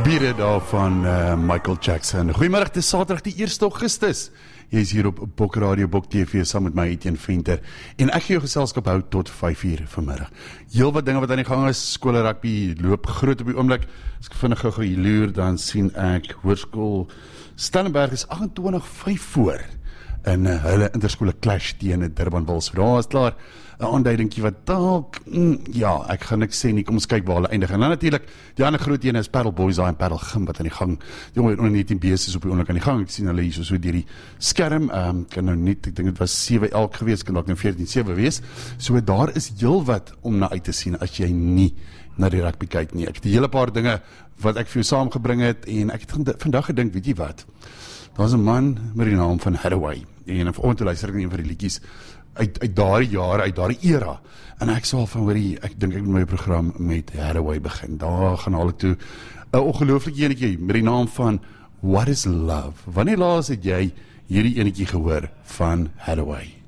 Biere daar van Michael Jackson. Goeiemiddag, dit is Saterdag die 1 Augustus. Jy is hier op Bok Radio, Bok TV, saam met my Etienne Venter. En ek gaan jou geselskap hou tot 5 uur vanmiddag. Heel wat dinge wat aan die gang is, skole rugby loop groot op die oomblik. As ek vinnig gou loer, dan sien ek Hoërskool Stellenberg is 28-5 voor. En hulle interskole clash teen Durbanville. So daar is klaar 'n aanduidingkie wat dalk, ek gaan niks sê nie, kom ons kyk waar hulle eindig. En dan natuurlik, die ander groot ene is Paddle Boys daar en Paddle Gym wat aan die gang. Die onder 19 is op die oomblik aan die gang. Ek sien hulle hier so deur die skerm. Kan nou net, ek dink dit was 7 elk gewees, kan dalk nou 14-7 wees. So daar is heel wat om na uit te sien as jy nie na die rugby kyk nie. Ek het 'n hele paar dinge wat ek vir jou saamgebring het en ek het vandag gedink, weet jy wat? Daar's 'n man met die naam van Hathaway. En vanoggend luister ek na een van die liedjies uit daardie jare, uit daardie era. En ek sê al van, hoorie, ek dink ek moet my program met Hathaway begin. Daar gaan haal ek toe 'n ongelooflike enetjie met die naam van What is Love? Wanneer laas het jy hierdie enetjie gehoor van Hathaway?